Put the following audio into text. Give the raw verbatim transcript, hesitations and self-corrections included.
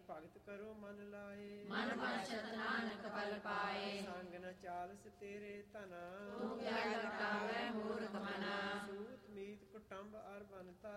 ਭਗਤ ਕਰੋ ਮਨ ਲਾਏ। ਮਨ ਬਖਸ਼ਤ ਨਾਨਕ ਬਲ ਪਾਏ। ਸੰਗ ਨ ਚਾਲਸ ਤੇਰੇ ਧਨਾ, ਤੂੰ ਕਿਆ ਲਟਾਵੇ ਮੂਰਖ